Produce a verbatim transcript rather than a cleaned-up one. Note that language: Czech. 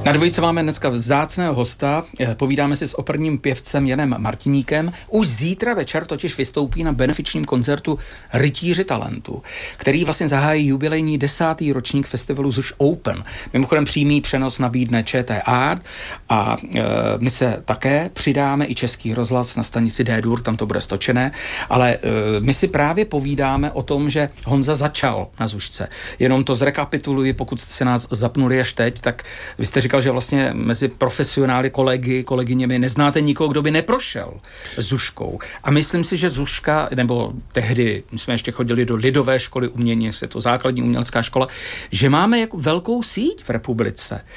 Na dvojice máme dneska vzácného hosta, povídáme si s operním pěvcem Janem Martiníkem. Už zítra večer totiž vystoupí na benefičním koncertu Rytíři talentu, který vlastně zahájí jubilejní desátý ročník festivalu Zuš Open. Mimochodem přímý přenos nabídne ČT Art a e, my se také přidáme, i Český rozhlas na stanici D-Dur, tam to bude stočené, ale e, my si právě povídáme o tom, že Honza začal na Zušce. Jenom to zrekapituluji, pokud jste se nás zapnuli až teď, tak vy jste říkal, že vlastně mezi profesionály, kolegy, kolegyněmi neznáte nikoho, kdo by neprošel Zuškou. A myslím si, že Zuška, nebo tehdy, my jsme ještě chodili do lidové školy umění, je to základní umělecká škola, že máme jako velkou síť v republice.